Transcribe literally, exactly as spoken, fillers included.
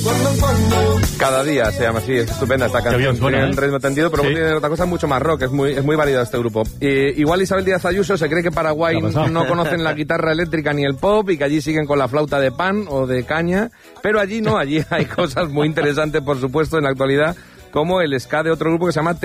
Cada día se llama así, es estupenda esta canción. Tiene Tiene ¿eh? un ritmo tendido, pero Sí. tiene otra cosa mucho más rock, es muy, es muy variado este grupo. Eh, igual Isabel Díaz Ayuso se cree que Paraguay ¿Qué ha pasado? no conocen la guitarra eléctrica ni el pop y que allí siguen con la flauta de pan o de caña, pero allí no, allí hay cosas muy interesantes, por supuesto, en la actualidad, como el ska de otro grupo que se llama